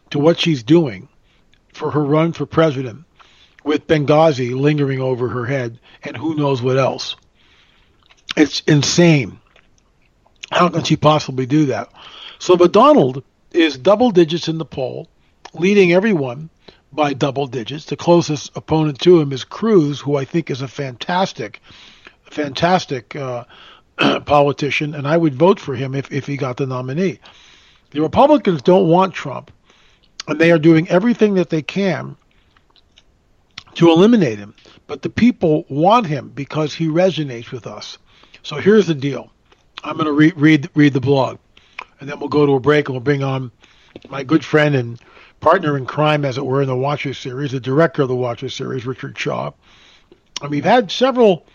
to what she's doing for her run for president, with Benghazi lingering over her head and who knows what else. It's insane. How can she possibly do that? So, but Donald is double digits in the poll, leading everyone by double digits. The closest opponent to him is Cruz, who I think is a fantastic politician, and I would vote for him if he got the nominee. The Republicans don't want Trump, and they are doing everything that they can to eliminate him. But the people want him because he resonates with us. So here's the deal. I'm going to read the blog, and then we'll go to a break, and we'll bring on my good friend and partner in crime, as it were, in the Watcher series, the director of the Watcher series, Richard Shaw. And we've had several,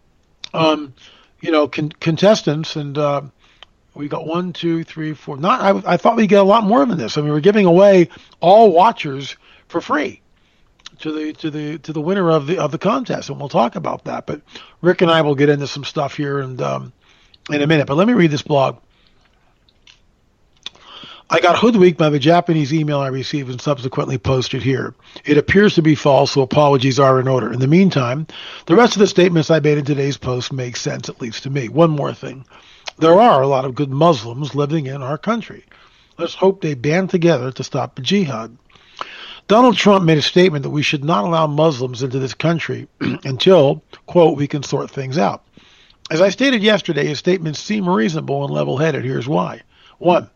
contestants, and we got 1, 2, 3, 4. I thought we'd get a lot more than this. I mean, we're giving away all Watchers for free to the winner of the contest, and we'll talk about that. But Rick and I will get into some stuff here and in a minute. But let me read this blog. I got hoodwinked by the Japanese email I received and subsequently posted here. It appears to be false, so apologies are in order. In the meantime, the rest of the statements I made in today's post make sense, at least to me. One more thing. There are a lot of good Muslims living in our country. Let's hope they band together to stop the jihad. Donald Trump made a statement that we should not allow Muslims into this country until, quote, we can sort things out. As I stated yesterday, his statements seem reasonable and level-headed. Here's why. 1.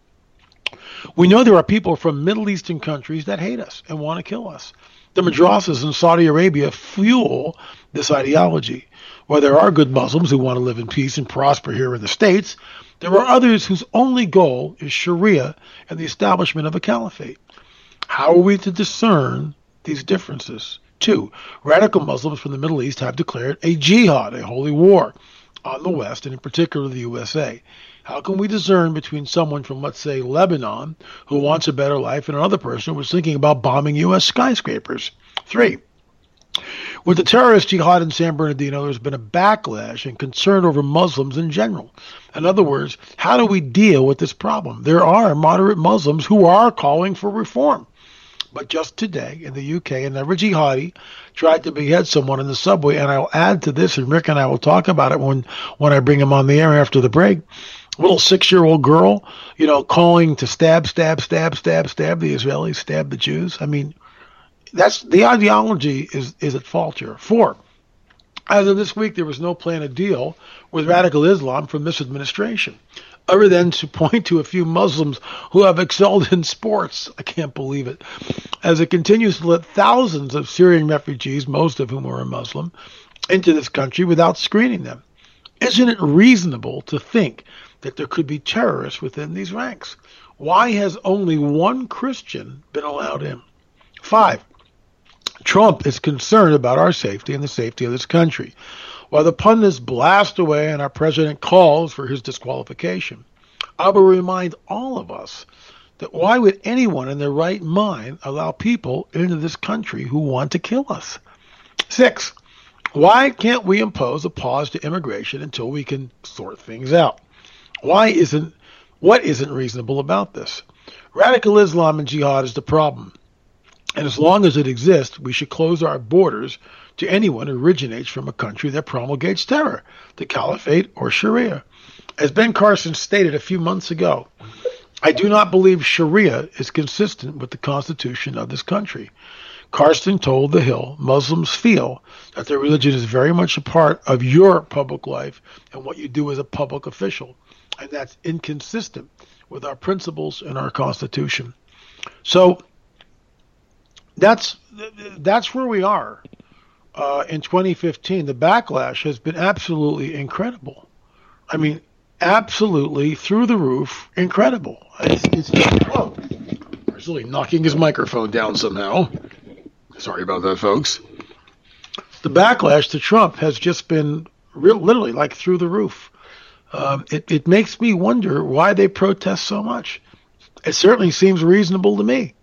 We know there are people from Middle Eastern countries that hate us and want to kill us. The madrasas in Saudi Arabia fuel this ideology. While there are good Muslims who want to live in peace and prosper here in the States, there are others whose only goal is Sharia and the establishment of a caliphate. How are we to discern these differences? 2. Radical Muslims from the Middle East have declared a jihad, a holy war, on the West, and in particular the USA. How can we discern between someone from, let's say, Lebanon, who wants a better life, and another person who was thinking about bombing U.S. skyscrapers? 3. With the terrorist jihad in San Bernardino, there's been a backlash and concern over Muslims in general. In other words, how do we deal with this problem? There are moderate Muslims who are calling for reform. But just today in the UK, another jihadi tried to behead someone in the subway, and I'll add to this, and Rick and I will talk about it when I bring him on the air after the break. Little 6-year-old girl, calling to stab the Israelis, stab the Jews. I mean, that's the ideology is at fault here. 4. As of this week, there was no plan of deal with radical Islam from this administration, other than to point to a few Muslims who have excelled in sports. I can't believe it. As it continues to let thousands of Syrian refugees, most of whom are Muslim, into this country without screening them. Isn't it reasonable to think that there could be terrorists within these ranks? Why has only one Christian been allowed in? 5. Trump is concerned about our safety and the safety of this country, while the pundits blast away and our president calls for his disqualification. I will remind all of us that why would anyone in their right mind allow people into this country who want to kill us? 6. Why can't we impose a pause to immigration until we can sort things out? What isn't reasonable about this? Radical Islam and jihad is the problem. And as long as it exists, we should close our borders to anyone who originates from a country that promulgates terror, the caliphate or Sharia. As Ben Carson stated a few months ago, I do not believe Sharia is consistent with the Constitution of this country. Carson told The Hill, Muslims feel that their religion is very much a part of your public life and what you do as a public official, and that's inconsistent with our principles and our Constitution. So that's where we are in 2015. The backlash has been absolutely incredible. I mean, absolutely through the roof, incredible. Whoa. He's really knocking his microphone down somehow. Sorry about that, folks. The backlash to Trump has just been literally like through the roof. It makes me wonder why they protest so much. It certainly seems reasonable to me.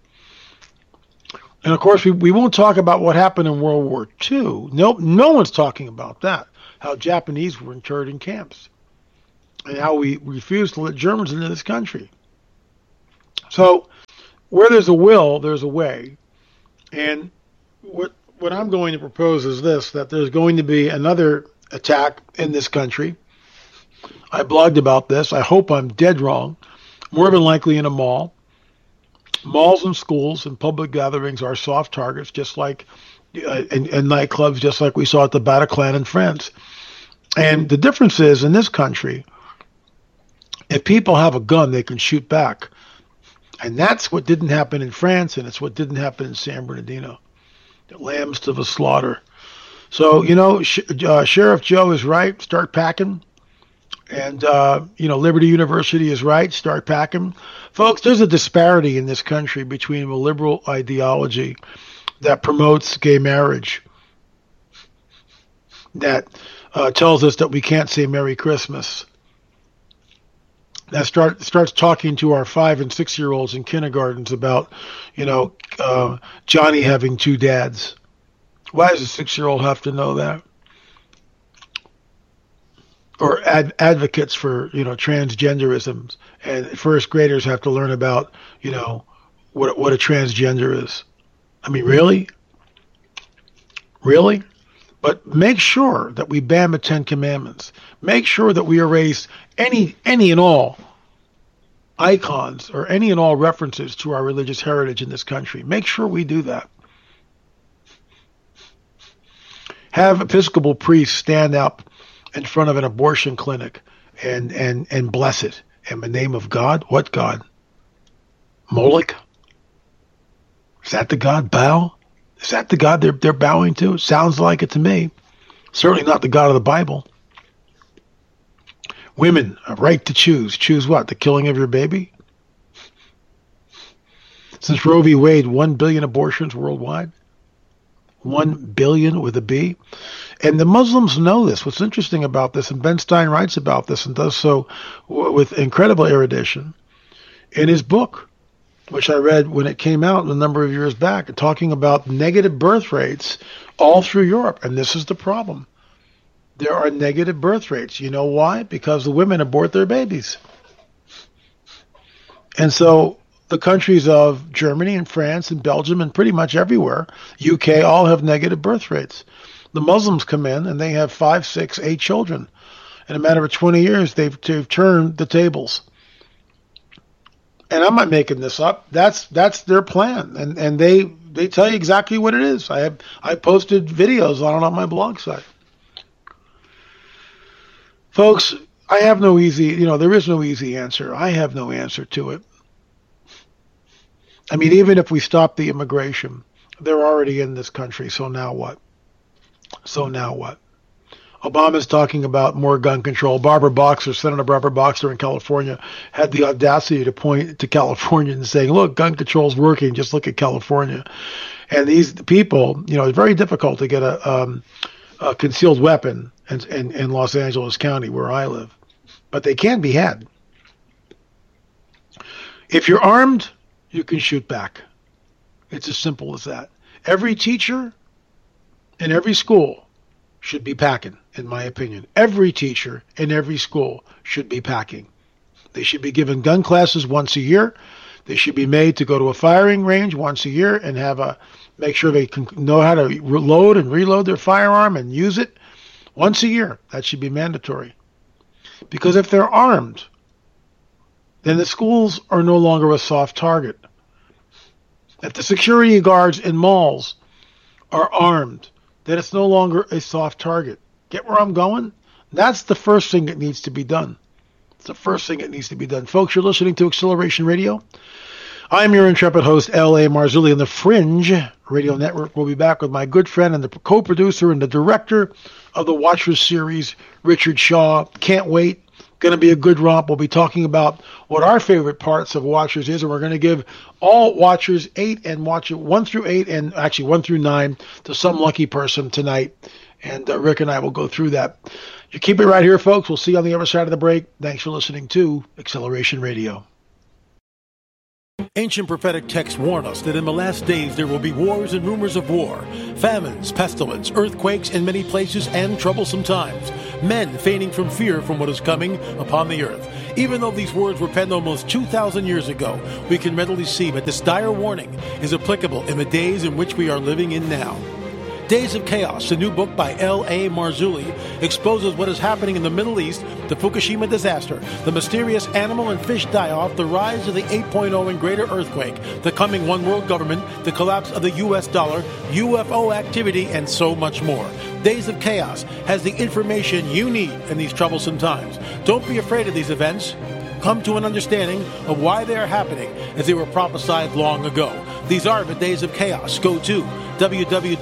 And of course, we won't talk about what happened in World War II. No one's talking about that. How Japanese were interned in camps. And how we refused to let Germans into this country. So where there's a will, there's a way. And what I'm going to propose is this, that there's going to be another attack in this country. I blogged about this. I hope I'm dead wrong. More than likely in a mall. Malls and schools and public gatherings are soft targets, just like and nightclubs, just like we saw at the Bataclan in France. And the difference is, in this country, if people have a gun, they can shoot back. And that's what didn't happen in France, and it's what didn't happen in San Bernardino. The lambs to the slaughter. So, Sheriff Joe is right. Start packing. And, Liberty University is right. Start packing. Folks, there's a disparity in this country between a liberal ideology that promotes gay marriage, that tells us that we can't say Merry Christmas, that starts talking to our 5 and 6 year olds in kindergartens about, Johnny having 2 dads. Why does a 6-year-old have to know that? Or advocates for, transgenderism, and first graders have to learn about, what a transgender is. I mean, really? Really? But make sure that we ban the 10 Commandments. Make sure that we erase any and all icons or any and all references to our religious heritage in this country. Make sure we do that. Have Episcopal priests stand up in front of an abortion clinic and bless it in the name of God. What God? Moloch? Is that the God Baal? Is that the God they're bowing to? It sounds like it to me. Certainly not the God of the Bible. Women, a right to choose. Choose what? The killing of your baby? Since Roe v. Wade, 1 billion abortions worldwide. 1 billion with a B. And the Muslims know this. What's interesting about this, and Ben Stein writes about this and does so with incredible erudition in his book, which I read when it came out a number of years back, talking about negative birth rates all through Europe. And this is the problem. There are negative birth rates. You know why? Because the women abort their babies. And so the countries of Germany and France and Belgium and pretty much everywhere, UK, all have negative birth rates. The Muslims come in and they have 5, 6, 8 children. In a matter of 20 years, they've turned the tables. And I'm not making this up. That's their plan. And they tell you exactly what it is. I posted videos on my blog site. Folks, I have no easy, there is no easy answer. I have no answer to it. I mean, even if we stop the immigration, they're already in this country. So now what? Obama's talking about more gun control. Senator Barbara Boxer in California had the audacity to point to California and saying, look, gun control's working. Just look at California. And these people, it's very difficult to get a concealed weapon in Los Angeles County, where I live. But they can be had. If you're armed, you can shoot back. It's as simple as that. Every teacher in every school should be packing, in my opinion. Every teacher in every school should be packing. They should be given gun classes once a year. They should be made to go to a firing range once a year and make sure they can know how to load and reload their firearm and use it once a year. That should be mandatory. Because if they're armed, then the schools are no longer a soft target. If the security guards in malls are armed, then it's no longer a soft target. Get where I'm going? That's the first thing that needs to be done. It's the first thing that needs to be done. Folks, you're listening to Acceleration Radio. I'm your intrepid host, L.A. Marzulli, and the Fringe Radio Network. We'll be back with my good friend and the co-producer and the director of the Watchers series, Richard Shaw. Can't wait. Going to be a good romp. We'll be talking about what our favorite parts of Watchers is, and we're going to give all Watchers 8 and Watcher 1 through 8 and actually 1 through 9 to some lucky person tonight. And Rick and I will go through that. You keep it right here, folks. We'll see you on the other side of the break. Thanks for listening to Acceleration Radio. Ancient prophetic texts warn us that in the last days there will be wars and rumors of war, famines, pestilence, earthquakes in many places, and troublesome times, men fainting from fear from what is coming upon the earth. Even though these words were penned almost 2,000 years ago, we can readily see that this dire warning is applicable in the days in which we are living in now. Days of Chaos, the new book by L.A. Marzulli, exposes what is happening in the Middle East, the Fukushima disaster, the mysterious animal and fish die-off, the rise of the 8.0 and greater earthquake, the coming one world government, the collapse of the U.S. dollar, UFO activity, and so much more. Days of Chaos has the information you need in these troublesome times. Don't be afraid of these events. Come to an understanding of why they are happening as they were prophesied long ago. These are the Days of Chaos. Go to www